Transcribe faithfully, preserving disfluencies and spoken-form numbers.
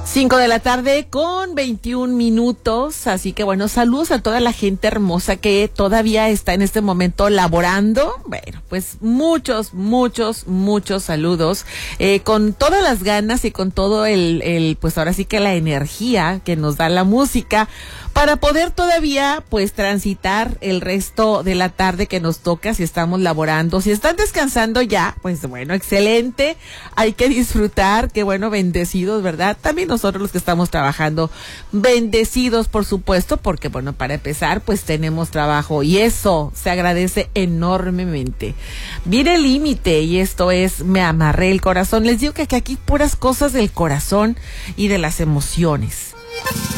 Cinco de la tarde con veintiún minutos, así que bueno, saludos a toda la gente hermosa que todavía está en este momento laborando. Bueno, pues muchos, muchos, muchos saludos, eh, con todas las ganas y con todo el, el, pues ahora sí que la energía que nos da la música para poder todavía pues transitar el resto de la tarde que nos toca si estamos laborando. Si están descansando ya, pues bueno, excelente, hay que disfrutar, qué bueno, bendecidos, ¿verdad? También nosotros los que estamos trabajando, bendecidos por supuesto, porque bueno, para empezar pues tenemos trabajo y eso se agradece enormemente. Viene el límite y esto es Me Amarré el Corazón. Les digo que aquí puras cosas del corazón y de las emociones.